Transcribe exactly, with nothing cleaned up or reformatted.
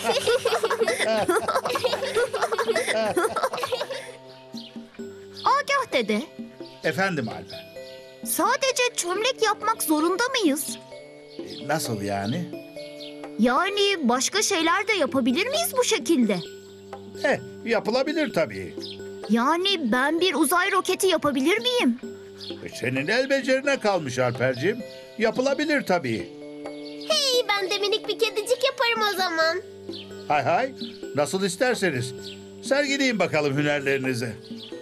Agah dede, Efendim Alper. sadece çömlek yapmak zorunda mıyız? E, Nasıl yani? Yani başka şeyler de yapabilir miyiz bu şekilde? Eh, yapılabilir tabii. Yani ben bir uzay roketi yapabilir miyim? E, Senin el becerine kalmış Alperciğim. Yapılabilir tabii. Hey, ben de minik bir kedicik yaparım o zaman. Hay hay. Nasıl isterseniz. Sergileyin bakalım hünerlerinizi.